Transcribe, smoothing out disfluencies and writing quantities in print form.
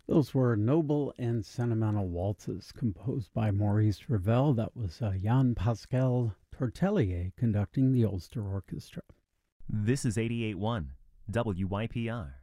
Those were Noble and Sentimental Waltzes composed by Maurice Ravel. That was Jan-Pascal Tortelier conducting the Ulster Orchestra. This is 88.1 WYPR.